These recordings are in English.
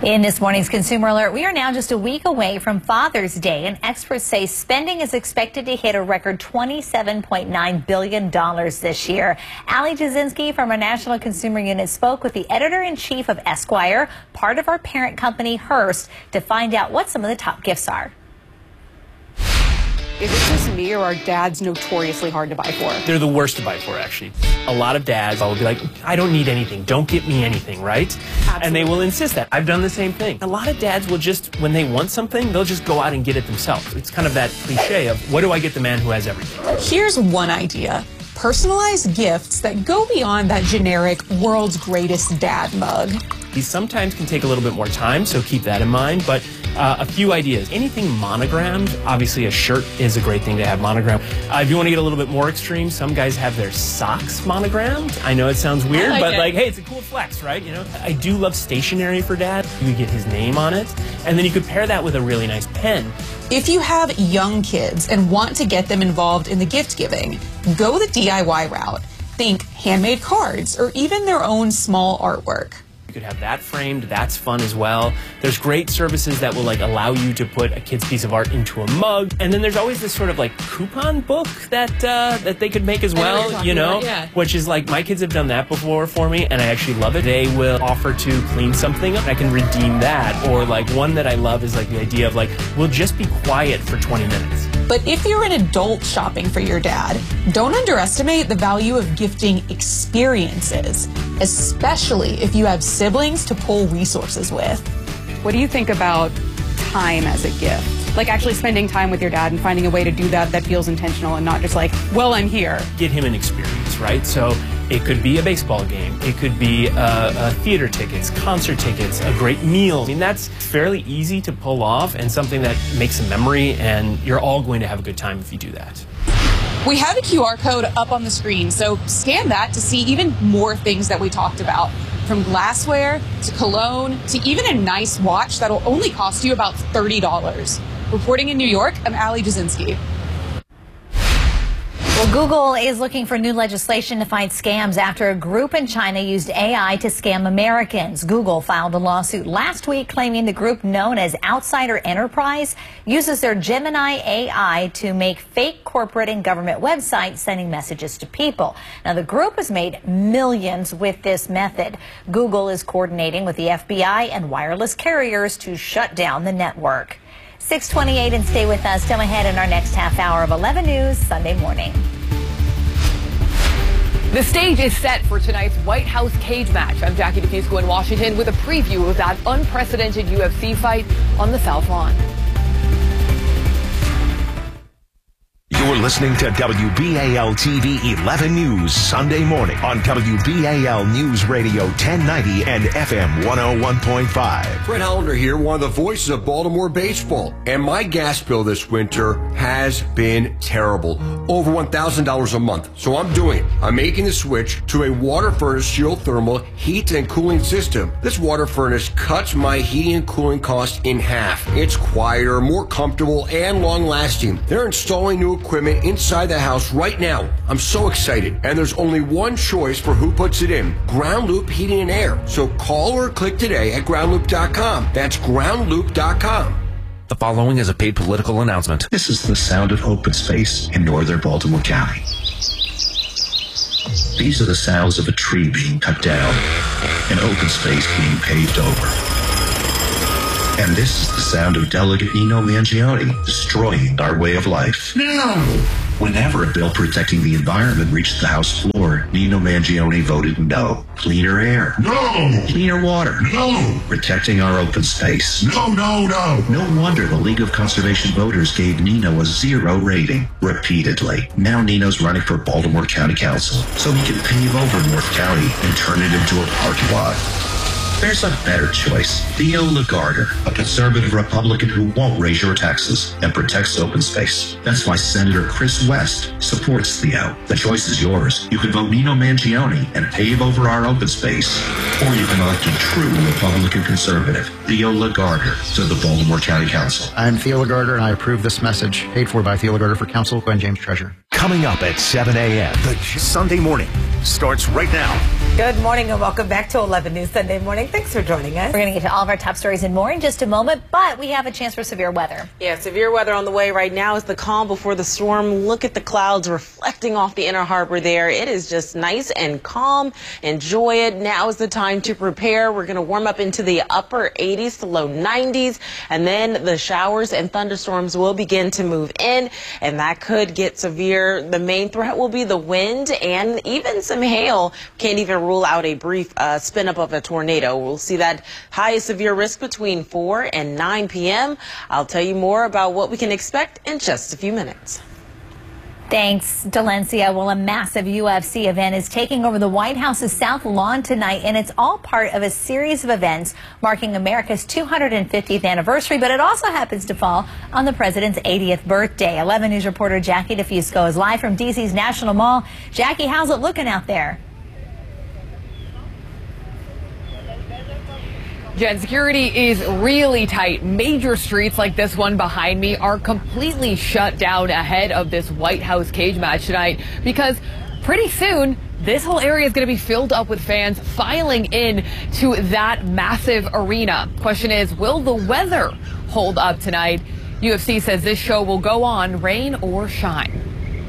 In this morning's Consumer Alert, we are now just a week away from Father's Day, and experts say spending is expected to hit a record $27.9 billion this year. Ali Jasinski from our National Consumer Unit spoke with the editor-in-chief of Esquire, part of our parent company, Hearst, to find out what some of the top gifts are. Is it just me, or are dads notoriously hard to buy for? They're the worst to buy for, actually. A lot of dads will be like, I don't need anything. Don't get me anything, right? Absolutely. And they will insist that. I've done the same thing. A lot of dads will just, when they want something, they'll just go out and get it themselves. It's kind of that cliche of, what do I get the man who has everything? Here's one idea. Personalized gifts that go beyond that generic world's greatest dad mug. These sometimes can take a little bit more time, so keep that in mind, but a few ideas. Anything monogrammed, obviously a shirt is a great thing to have monogrammed. If you want to get a little bit more extreme, some guys have their socks monogrammed. I know it sounds weird, but like, hey, it's a cool flex, right? You know, I do love stationery for dad. You get his name on it, and then you could pair that with a really nice pen. If you have young kids and want to get them involved in the gift giving, go the DIY route. Think handmade cards or even their own small artwork. You could have that framed. That's fun as well. There's great services that will allow you to put a kid's piece of art into a mug. And then there's always this sort of coupon book that that they could make as well, you know, which is my kids have done that before for me, and I actually love it. They will offer to clean something up. I can redeem that. Or one that I love is the idea of we'll just be quiet for 20 minutes. But if you're an adult shopping for your dad, don't underestimate the value of gifting experiences, especially if you have siblings to pull resources with. What do you think about time as a gift? Actually spending time with your dad and finding a way to do that feels intentional and not just well, I'm here. Get him an experience, right? So it could be a baseball game. It could be theater tickets, concert tickets, a great meal. I mean, that's fairly easy to pull off and something that makes a memory, and you're all going to have a good time if you do that. We have a QR code up on the screen, so scan that to see even more things that we talked about. From glassware to cologne to even a nice watch that'll only cost you about $30. Reporting in New York, I'm Ali Jasinski. Well, Google is looking for new legislation to fight scams after a group in China used AI to scam Americans. Google filed a lawsuit last week claiming the group known as Outsider Enterprise uses their Gemini AI to make fake corporate and government websites sending messages to people. Now, the group has made millions with this method. Google is coordinating with the FBI and wireless carriers to shut down the network. 6:28, and stay with us. Still ahead in our next half hour of 11 News Sunday morning. The stage is set for tonight's White House cage match. I'm Jackie DeFusco in Washington with a preview of that unprecedented UFC fight on the South Lawn. You're listening to WBAL TV 11 News Sunday morning on WBAL News Radio 1090 and FM 101.5. Fred Hollander here, one of the voices of Baltimore baseball. And my gas bill this winter has been terrible. Over $1,000 a month. So I'm doing it. I'm making the switch to a water furnace geothermal heat and cooling system. This water furnace cuts my heating and cooling costs in half. It's quieter, more comfortable, and long-lasting. They're installing new equipment inside the house right now. I'm so excited. And there's only one choice for who puts it in. Ground Loop Heating and Air. So call or click today at groundloop.com. That's groundloop.com. The following is a paid political announcement. This is the sound of open space in northern Baltimore County. These are the sounds of a tree being cut down, an open space being paved over. And this is the sound of Delegate Nino Mangione destroying our way of life. No! Whenever a bill protecting the environment reached the House floor, Nino Mangione voted no. Cleaner air. No! Cleaner water. No! Protecting our open space. No, no, no! No wonder the League of Conservation Voters gave Nino a 0 rating repeatedly. Now Nino's running for Baltimore County Council so he can pave over North County and turn it into a parking lot. There's a better choice. Theo Lagarder, a conservative Republican who won't raise your taxes and protects open space. That's why Senator Chris West supports Theo. The choice is yours. You can vote Nino Mangione and pave over our open space. Or you can elect a true Republican conservative, Theo Lagarder, to the Baltimore County Council. I'm Theo Lagarder, and I approve this message. Paid for by Theo Lagarder for Council, Glenn James Treasurer. Coming up at 7 a.m. The Sunday morning starts right now. Good morning and welcome back to 11 News Sunday Morning. Thanks for joining us. We're going to get to all of our top stories and more in just a moment, but we have a chance for severe weather. Yeah, severe weather on the way right now is the calm before the storm. Look at the clouds reflecting off the Inner Harbor there. It is just nice and calm. Enjoy it. Now is the time to prepare. We're going to warm up into the upper 80s to low 90s, and then the showers and thunderstorms will begin to move in, and that could get severe. The main threat will be the wind and even some hail. Can't even rule out a brief spin up of a tornado. We'll see that highest severe risk between 4 and 9 p.m. I'll tell you more about what we can expect in just a few minutes. Thanks, Delencia. Well, a massive UFC event is taking over the White House's South Lawn tonight, and it's all part of a series of events marking America's 250th anniversary, but it also happens to fall on the president's 80th birthday. 11 News reporter Jackie DeFusco is live from D.C.'s National Mall. Jackie, how's it looking out there? Jen, security is really tight. Major streets like this one behind me are completely shut down ahead of this White House cage match tonight because pretty soon this whole area is going to be filled up with fans filing in to that massive arena. Question is, will the weather hold up tonight? UFC says this show will go on rain or shine.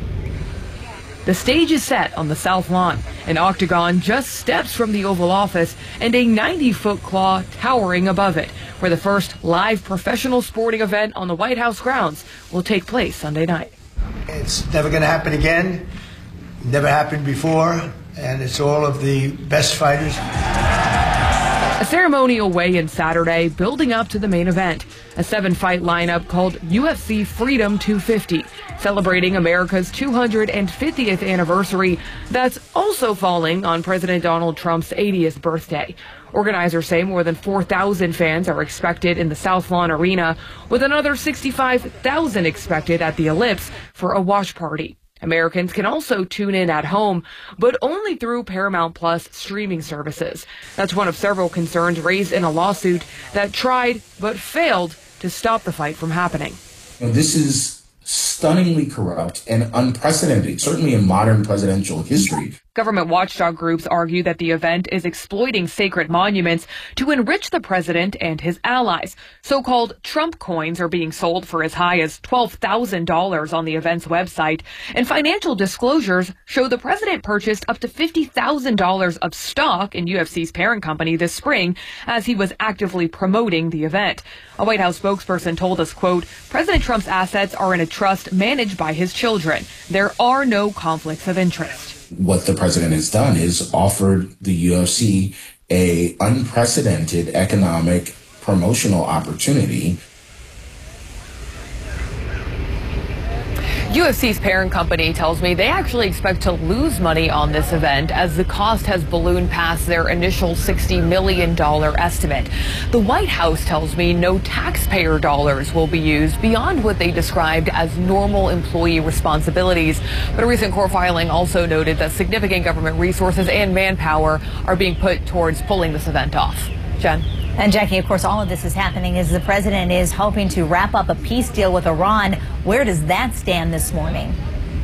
The stage is set on the South Lawn, an octagon just steps from the Oval Office and a 90-foot claw towering above it, where the first live professional sporting event on the White House grounds will take place Sunday night. It's never going to happen again, never happened before, and it's all of the best fighters. A ceremonial weigh-in Saturday, building up to the main event, a 7-fight lineup called UFC Freedom 250, celebrating America's 250th anniversary that's also falling on President Donald Trump's 80th birthday. Organizers say more than 4,000 fans are expected in the South Lawn Arena, with another 65,000 expected at the Ellipse for a watch party. Americans can also tune in at home, but only through Paramount Plus streaming services. That's one of several concerns raised in a lawsuit that tried but failed to stop the fight from happening. This is stunningly corrupt and unprecedented, certainly in modern presidential history. Government watchdog groups argue that the event is exploiting sacred monuments to enrich the president and his allies. So-called Trump coins are being sold for as high as $12,000 on the event's website, and financial disclosures show the president purchased up to $50,000 of stock in UFC's parent company this spring as he was actively promoting the event. A White House spokesperson told us, quote, President Trump's assets are in a trust managed by his children. There are no conflicts of interest. What the president has done is offered the UFC a unprecedented economic promotional opportunity. UFC's parent company tells me they actually expect to lose money on this event as the cost has ballooned past their initial $60 million estimate. The White House tells me no taxpayer dollars will be used beyond what they described as normal employee responsibilities. But a recent court filing also noted that significant government resources and manpower are being put towards pulling this event off. Jen. And Jackie, of course, all of this is happening as the president is hoping to wrap up a peace deal with Iran. Where does that stand this morning?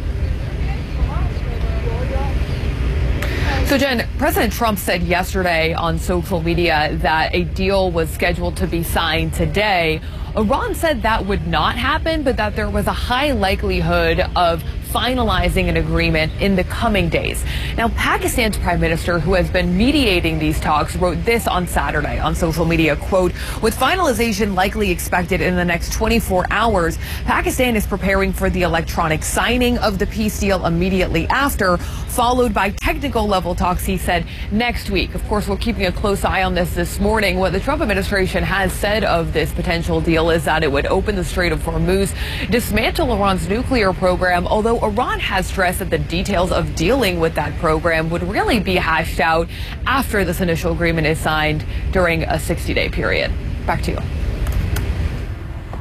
So, Jen, President Trump said yesterday on social media that a deal was scheduled to be signed today. Iran said that would not happen, but that there was a high likelihood of finalizing an agreement in the coming days. Now, Pakistan's prime minister, who has been mediating these talks, wrote this on Saturday on social media, quote, with finalization likely expected in the next 24 hours, Pakistan is preparing for the electronic signing of the peace deal immediately after, followed by technical level talks, he said, next week. Of course, we're keeping a close eye on this morning. What the Trump administration has said of this potential deal is that it would open the Strait of Hormuz, dismantle Iran's nuclear program, although Iran has stressed that the details of dealing with that program would really be hashed out after this initial agreement is signed during a 60-day period. Back to you.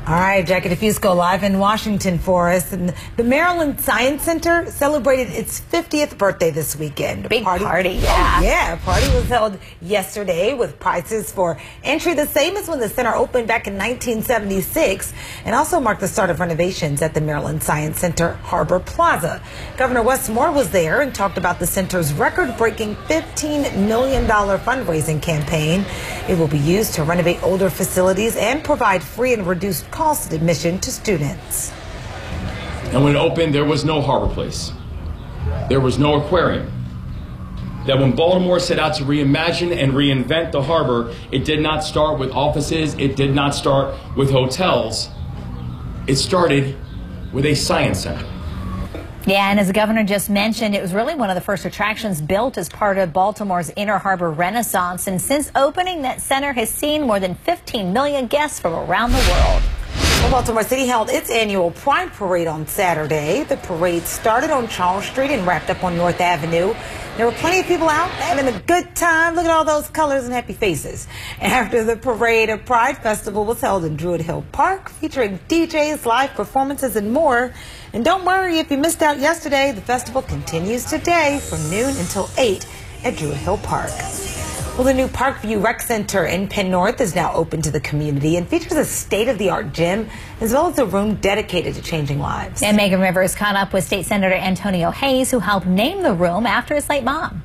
All right, Jackie DeFusco live in Washington for us. And the Maryland Science Center celebrated its 50th birthday this weekend. Big party, yeah. Oh, yeah, a party was held yesterday with prices for entry the same as when the center opened back in 1976, and also marked the start of renovations at the Maryland Science Center Harbor Plaza. Governor Wes Moore was there and talked about the center's record-breaking $15 million fundraising campaign. It will be used to renovate older facilities and provide free and reduced cost admission to students. And when it opened, there was no Harbor Place. There was no aquarium. That when Baltimore set out to reimagine and reinvent the harbor, it did not start with offices, it did not start with hotels. It started with a science center. Yeah, and as the governor just mentioned, it was really one of the first attractions built as part of Baltimore's Inner Harbor Renaissance. And since opening, that center has seen more than 15 million guests from around the world. Well, Baltimore City held its annual Pride Parade on Saturday. The parade started on Charles Street and wrapped up on North Avenue. There were plenty of people out having a good time. Look at all those colors and happy faces. After the parade, a Pride Festival was held in Druid Hill Park, featuring DJs, live performances, and more. And don't worry if you missed out yesterday, the festival continues today from noon until 8 at Druid Hill Park. Well, the new Parkview Rec Center in Penn North is now open to the community and features a state-of-the-art gym as well as a room dedicated to changing lives. And Megan Rivers caught up with State Senator Antonio Hayes, who helped name the room after his late mom.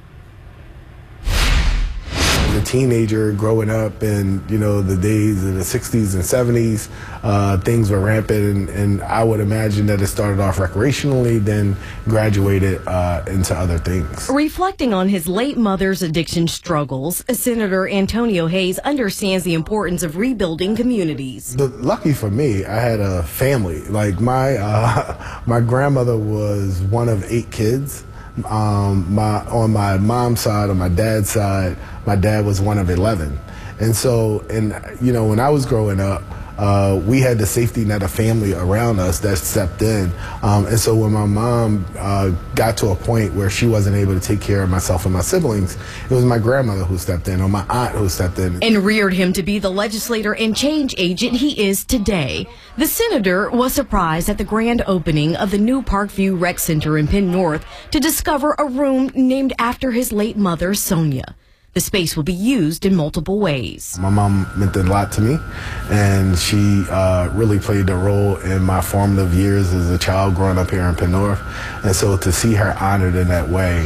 As a teenager growing up in, the days of the 60s and 70s, things were rampant, and I would imagine that it started off recreationally, then graduated into other things. Reflecting on his late mother's addiction struggles, Senator Antonio Hayes understands the importance of rebuilding communities. Lucky for me, I had a family. Like my grandmother was one of 8 kids. On my mom's side, on my dad's side, my dad was one of 11. And so, when I was growing up, we had the safety net of family around us that stepped in. And so when my mom got to a point where she wasn't able to take care of myself and my siblings, it was my grandmother who stepped in, or my aunt who stepped in. And reared him to be the legislator and change agent he is today. The senator was surprised at the grand opening of the new Parkview Rec Center in Penn North to discover a room named after his late mother, Sonia. The space will be used in multiple ways. My mom meant a lot to me, and she really played a role in my formative years as a child growing up here in Penn North. And so to see her honored in that way,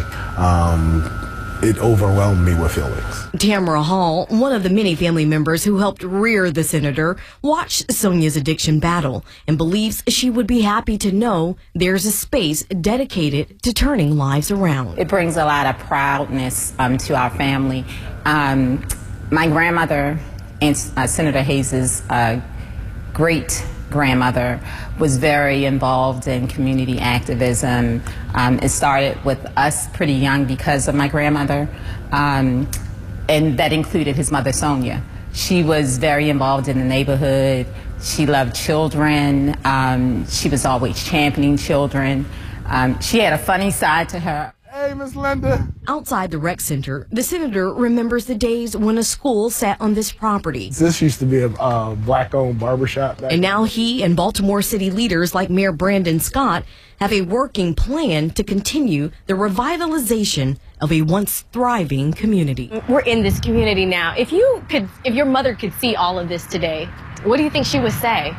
it overwhelmed me with feelings. Tamara Hall, one of the many family members who helped rear the senator, watched Sonia's addiction battle and believes she would be happy to know there's a space dedicated to turning lives around. It brings a lot of proudness to our family. My grandmother and Senator Hayes's great grandmother was very involved in community activism. It started with us pretty young because of my grandmother, and that included his mother, Sonia. She was very involved in the neighborhood. She loved children. She was always championing children. She had a funny side to her. Hey, Miss Linda. Outside the rec center, the senator remembers the days when a school sat on this property. This used to be a black-owned barbershop. And now he and Baltimore City leaders like Mayor Brandon Scott have a working plan to continue the revitalization of a once thriving community. We're in this community now. If your mother could see all of this today, what do you think she would say?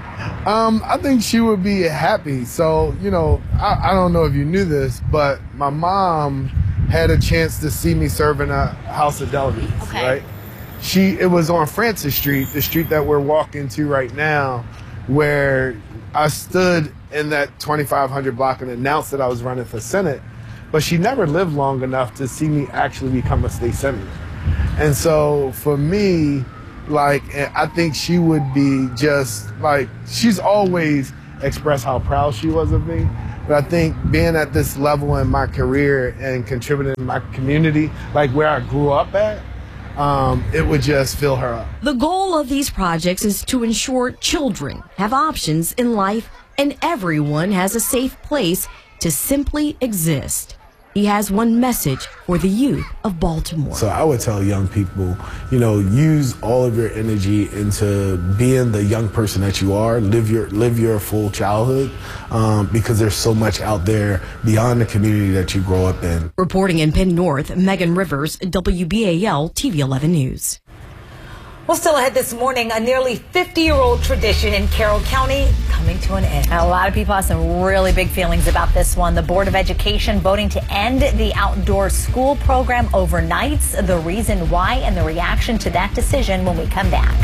I think she would be happy. So, I don't know if you knew this, but my mom had a chance to see me serve in a House of Delegates, right? It was on Francis Street, the street that we're walking to right now, where I stood in that 2500 block and announced that I was running for Senate. But she never lived long enough to see me actually become a state senator. And so for me, I think she would be just she's always expressed how proud she was of me. But I think being at this level in my career and contributing to my community, where I grew up at, it would just fill her up. The goal of these projects is to ensure children have options in life and everyone has a safe place to simply exist. he has one message for the youth of Baltimore. So I would tell young people, use all of your energy into being the young person that you are. Live your full childhood, because there's so much out there beyond the community that you grow up in. Reporting in Penn North, Megan Rivers, WBAL TV 11 News. Well, still ahead this morning, a nearly 50-year-old tradition in Carroll County coming to an end. Now, a lot of people have some really big feelings about this one. The Board of Education voting to end the outdoor school program overnights. The reason why and the reaction to that decision when we come back.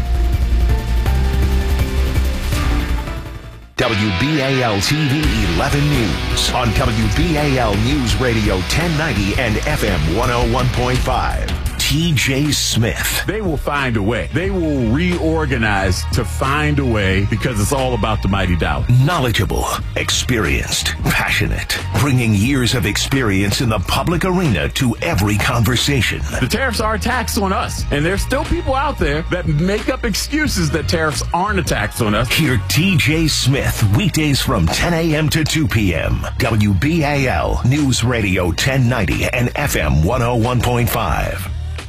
WBAL TV 11 News on WBAL News Radio 1090 and FM 101.5. TJ Smith. They will find a way. They will reorganize to find a way, because it's all about the mighty Dow. Knowledgeable, experienced, passionate, bringing years of experience in the public arena to every conversation. The tariffs are a tax on us, and there's still people out there that make up excuses that tariffs aren't a tax on us. Hear TJ Smith weekdays from 10 a.m. to 2 p.m. WBAL News Radio 1090 and FM 101.5.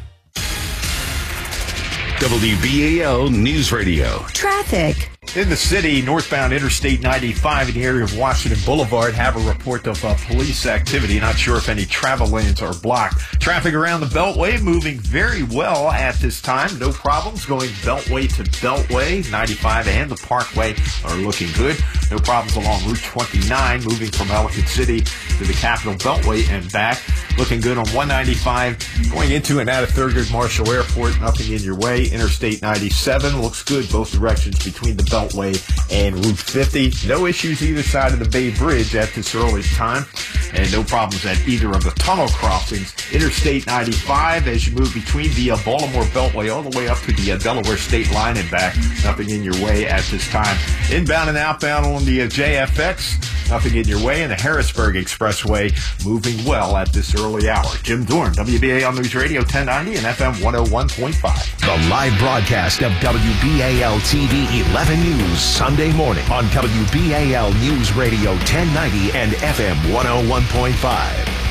WBAL News Radio. Traffic. In the city, northbound Interstate 95 in the area of Washington Boulevard have a report of police activity. Not sure if any travel lanes are blocked. Traffic around the Beltway moving very well at this time. No problems going Beltway to Beltway. 95 and the Parkway are looking good. No problems along Route 29 moving from Ellicott City to the Capitol Beltway and back. Looking good on 195 going into and out of Thurgood Marshall Airport. Nothing in your way. Interstate 97 looks good both directions between the Beltway and Route 50. No issues either side of the Bay Bridge at this early time, and no problems at either of the tunnel crossings. Interstate 95 as you move between the Baltimore Beltway all the way up to the Delaware State line and back. Nothing in your way at this time. Inbound and outbound on the JFX. Nothing in your way. And the Harrisburg Expressway moving well at this early hour. Jim Dorn, WBAL News Radio 1090 and FM 101.5. The live broadcast of WBAL TV 11 News Sunday morning on WBAL News Radio 1090 and FM 101.5.